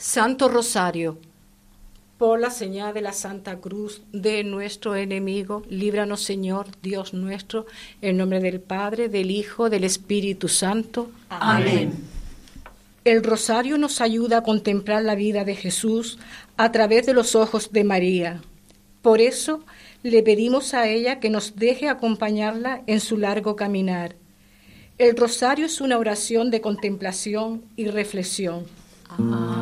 Santo Rosario, por la señal de la Santa Cruz de nuestro enemigo, líbranos, Señor, Dios nuestro, en nombre del Padre, del Hijo, del Espíritu Santo. Amén. El rosario nos ayuda a contemplar la vida de Jesús a través de los ojos de María. Por eso le pedimos a ella que nos deje acompañarla en su largo caminar. El rosario es una oración de contemplación y reflexión.